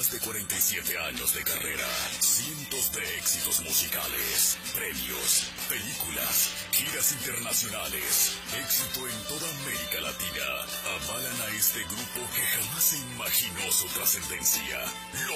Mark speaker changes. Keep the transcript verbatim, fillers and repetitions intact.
Speaker 1: más de cuarenta y siete años de carrera, cientos de éxitos musicales, premios, películas, giras internacionales, éxito en toda América Latina, avalan a este grupo que jamás se imaginó su trascendencia.